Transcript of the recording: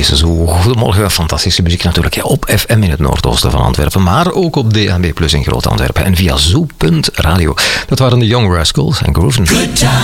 is zo. Goedemorgen, fantastische muziek natuurlijk. Ja, op FM in het noordoosten van Antwerpen, maar ook op DAB+ in Groot-Antwerpen en via Zo.radio. Dat waren de Young Rascals en Grooven.